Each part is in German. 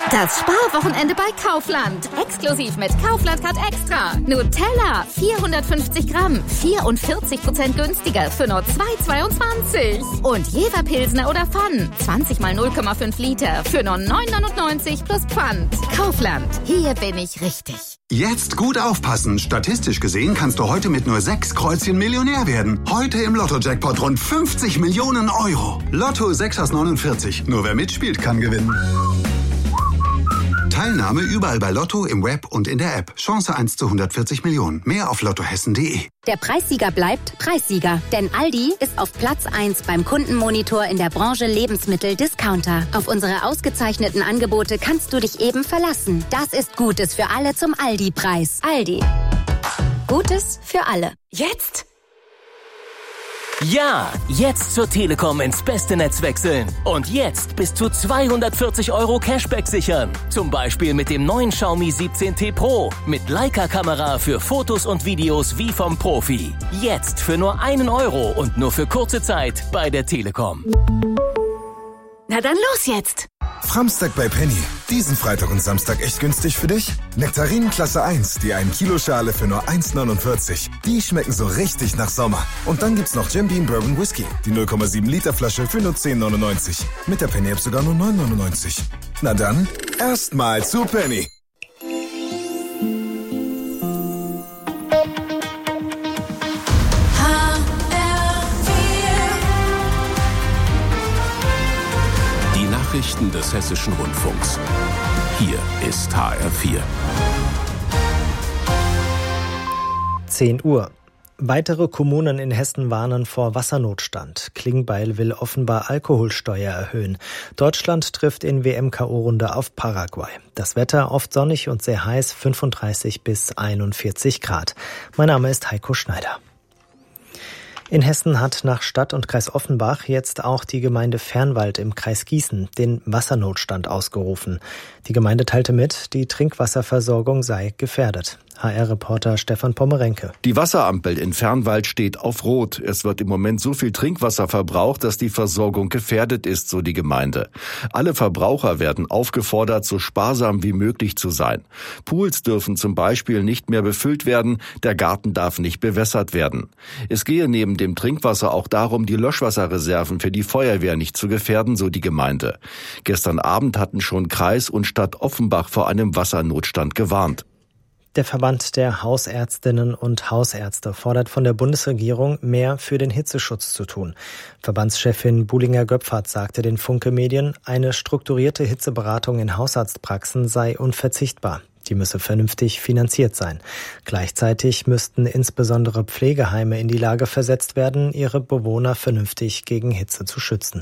Das Sparwochenende bei Kaufland. Exklusiv mit Kaufland Card Extra. Nutella 450 Gramm, 44% günstiger für nur 2,22. Und Jever Pilsner oder Pfann, 20 mal 0,5 Liter für nur 9,99 plus Pfand. Kaufland, hier bin ich richtig. Jetzt gut aufpassen. Statistisch gesehen kannst du heute mit nur 6 Kreuzchen Millionär werden. Heute im Lotto-Jackpot rund 50 Millionen Euro. Lotto 6 aus 49. Nur wer mitspielt, kann gewinnen. Teilnahme überall bei Lotto, im Web und in der App. Chance 1 zu 140 Millionen. Mehr auf lottohessen.de. Der Preissieger bleibt Preissieger. Denn Aldi ist auf Platz 1 beim Kundenmonitor in der Branche Lebensmittel-Discounter. Auf unsere ausgezeichneten Angebote kannst du dich eben verlassen. Das ist Gutes für alle zum Aldi-Preis. Aldi. Gutes für alle. Jetzt? Ja, jetzt zur Telekom ins beste Netz wechseln. Und jetzt bis zu 240 € Cashback sichern. Zum Beispiel mit dem neuen Xiaomi 17T Pro. Mit Leica-Kamera für Fotos und Videos wie vom Profi. Jetzt für nur 1 € und nur für kurze Zeit bei der Telekom. Na dann los jetzt! Framstag bei Penny. Diesen Freitag und Samstag echt günstig für dich? Nektarinen Klasse 1, die 1 Kilo Schale für nur 1,49. Die schmecken so richtig nach Sommer. Und dann gibt's noch Jim Beam Bourbon Whisky, die 0,7 Liter Flasche für nur 10,99. Mit der Penny App sogar nur 9,99. Na dann, erstmal zu Penny. Nachrichten des Hessischen Rundfunks. Hier ist HR4. 10 Uhr. Weitere Kommunen in Hessen warnen vor Wassernotstand. Klingbeil will offenbar Alkoholsteuer erhöhen. Deutschland trifft in WM-KO-Runde auf Paraguay. Das Wetter oft sonnig und sehr heiß, 35 bis 41 Grad. Mein Name ist Heiko Schneider. In Hessen hat nach Stadt und Kreis Offenbach jetzt auch die Gemeinde Fernwald im Kreis Gießen den Wassernotstand ausgerufen. Die Gemeinde teilte mit, die Trinkwasserversorgung sei gefährdet. HR-Reporter Stefan Pommerenke. Die Wasserampel in Fernwald steht auf Rot. Es wird im Moment so viel Trinkwasser verbraucht, dass die Versorgung gefährdet ist, so die Gemeinde. Alle Verbraucher werden aufgefordert, so sparsam wie möglich zu sein. Pools dürfen zum Beispiel nicht mehr befüllt werden, der Garten darf nicht bewässert werden. Es gehe neben dem Trinkwasser auch darum, die Löschwasserreserven für die Feuerwehr nicht zu gefährden, so die Gemeinde. Gestern Abend hatten schon Kreis und Stadt Offenbach vor einem Wassernotstand gewarnt. Der Verband der Hausärztinnen und Hausärzte fordert von der Bundesregierung, mehr für den Hitzeschutz zu tun. Verbandschefin Buhlinger-Göpfert sagte den Funke Medien, eine strukturierte Hitzeberatung in Hausarztpraxen sei unverzichtbar. Die müsse vernünftig finanziert sein. Gleichzeitig müssten insbesondere Pflegeheime in die Lage versetzt werden, ihre Bewohner vernünftig gegen Hitze zu schützen.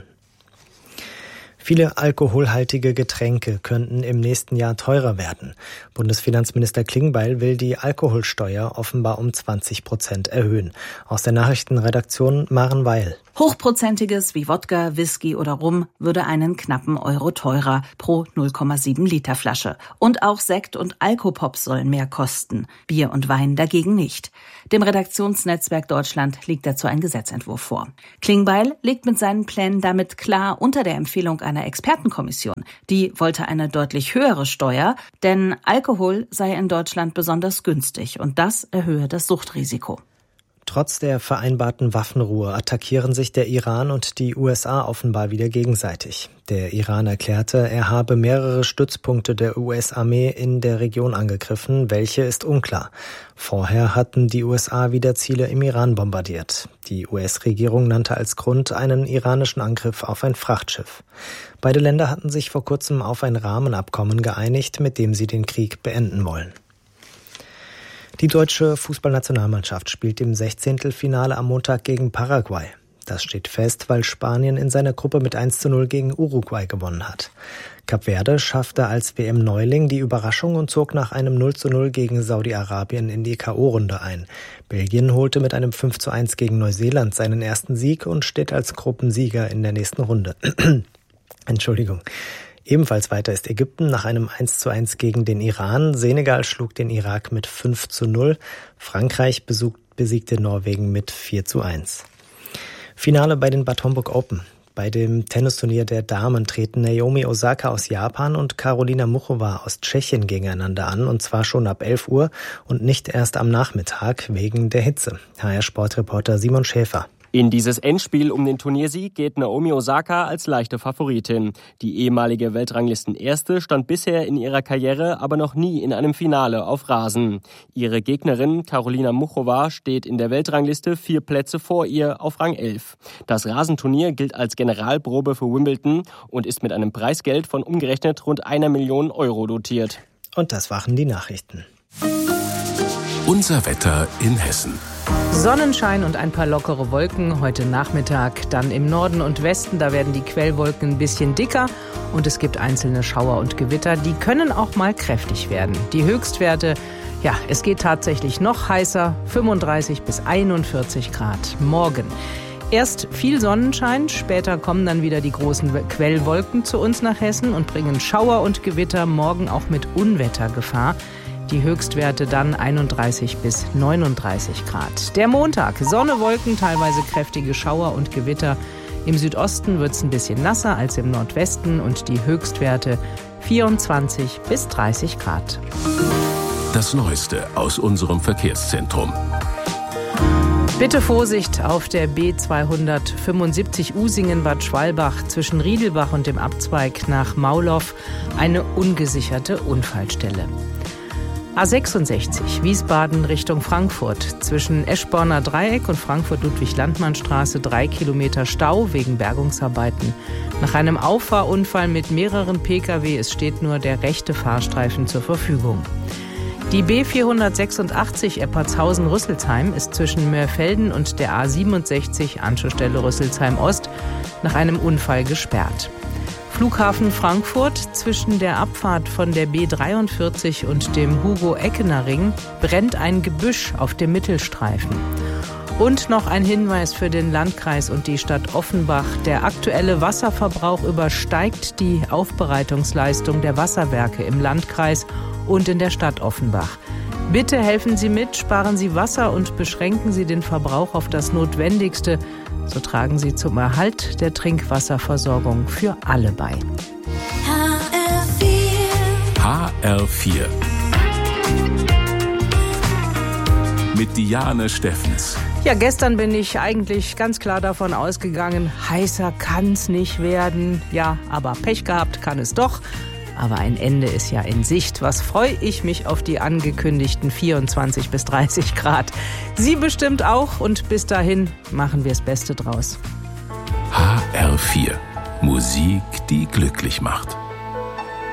Viele alkoholhaltige Getränke könnten im nächsten Jahr teurer werden. Bundesfinanzminister Klingbeil will die Alkoholsteuer offenbar um 20% erhöhen. Aus der Nachrichtenredaktion Maren Weil. Hochprozentiges wie Wodka, Whisky oder Rum würde einen knappen Euro teurer pro 0,7 Liter Flasche. Und auch Sekt und Alkopops sollen mehr kosten. Bier und Wein dagegen nicht. Dem Redaktionsnetzwerk Deutschland liegt dazu ein Gesetzentwurf vor. Klingbeil legt mit seinen Plänen damit klar unter der Empfehlung einer Expertenkommission. Die wollte eine deutlich höhere Steuer, denn Alkohol sei in Deutschland besonders günstig und das erhöhe das Suchtrisiko. Trotz der vereinbarten Waffenruhe attackieren sich der Iran und die USA offenbar wieder gegenseitig. Der Iran erklärte, er habe mehrere Stützpunkte der US-Armee in der Region angegriffen. Welche ist unklar. Vorher hatten die USA wieder Ziele im Iran bombardiert. Die US-Regierung nannte als Grund einen iranischen Angriff auf ein Frachtschiff. Beide Länder hatten sich vor kurzem auf ein Rahmenabkommen geeinigt, mit dem sie den Krieg beenden wollen. Die deutsche Fußballnationalmannschaft spielt im 16. am Montag gegen Paraguay. Das steht fest, weil Spanien in seiner Gruppe mit 1:0 gegen Uruguay gewonnen hat. Kap Verde schaffte als WM-Neuling die Überraschung und zog nach einem 0:0 gegen Saudi-Arabien in die K.O.-Runde ein. Belgien holte mit einem 5:1 gegen Neuseeland seinen ersten Sieg und steht als Gruppensieger in der nächsten Runde. Entschuldigung. Ebenfalls weiter ist Ägypten nach einem 1:1 gegen den Iran. Senegal schlug den Irak mit 5:0. Frankreich besiegte Norwegen mit 4:1. Finale bei den Bad Homburg Open. Bei dem Tennisturnier der Damen treten Naomi Osaka aus Japan und Karolina Muchova aus Tschechien gegeneinander an, und zwar schon ab 11 Uhr und nicht erst am Nachmittag wegen der Hitze. HR-Sportreporter Simon Schäfer. In dieses Endspiel um den Turniersieg geht Naomi Osaka als leichte Favoritin. Die ehemalige Weltranglisten-Erste stand bisher in ihrer Karriere aber noch nie in einem Finale auf Rasen. Ihre Gegnerin Karolina Muchova steht in der Weltrangliste 4 Plätze vor ihr auf Rang 11. Das Rasenturnier gilt als Generalprobe für Wimbledon und ist mit einem Preisgeld von umgerechnet rund 1 Million Euro dotiert. Und das waren die Nachrichten. Unser Wetter in Hessen. Sonnenschein und ein paar lockere Wolken heute Nachmittag. Dann im Norden und Westen, da werden die Quellwolken ein bisschen dicker und es gibt einzelne Schauer und Gewitter. Die können auch mal kräftig werden. Die Höchstwerte, ja, es geht tatsächlich noch heißer, 35 bis 41 Grad morgen. Erst viel Sonnenschein, später kommen dann wieder die großen Quellwolken zu uns nach Hessen und bringen Schauer und Gewitter, morgen auch mit Unwettergefahr. Die Höchstwerte dann 31 bis 39 Grad. Der Montag, Sonne, Wolken, teilweise kräftige Schauer und Gewitter. Im Südosten wird es ein bisschen nasser als im Nordwesten und die Höchstwerte 24 bis 30 Grad. Das Neueste aus unserem Verkehrszentrum. Bitte Vorsicht auf der B275 Usingen-Bad Schwalbach zwischen Riedelbach und dem Abzweig nach Maulow. Eine ungesicherte Unfallstelle. A66 Wiesbaden Richtung Frankfurt. Zwischen Eschborner Dreieck und Frankfurt-Ludwig-Landmann-Straße 3 Kilometer Stau wegen Bergungsarbeiten. Nach einem Auffahrunfall mit mehreren Pkw, es steht nur der rechte Fahrstreifen zur Verfügung. Die B486 Eppertshausen-Rüsselsheim ist zwischen Mörfelden und der A67 Anschlussstelle Rüsselsheim Ost nach einem Unfall gesperrt. Flughafen Frankfurt zwischen der Abfahrt von der B43 und dem Hugo-Eckener-Ring brennt ein Gebüsch auf dem Mittelstreifen. Und noch ein Hinweis für den Landkreis und die Stadt Offenbach. Der aktuelle Wasserverbrauch übersteigt die Aufbereitungsleistung der Wasserwerke im Landkreis und in der Stadt Offenbach. Bitte helfen Sie mit, sparen Sie Wasser und beschränken Sie den Verbrauch auf das Notwendigste. So tragen Sie zum Erhalt der Trinkwasserversorgung für alle bei. HR4 mit Diane Steffens. Ja, gestern bin ich eigentlich ganz klar davon ausgegangen, heißer kann's nicht werden. Ja, aber Pech gehabt kann es doch. Aber ein Ende ist ja in Sicht. Was freue ich mich auf die angekündigten 24 bis 30 Grad. Sie bestimmt auch und bis dahin machen wir das Beste draus. HR4. Musik, die glücklich macht.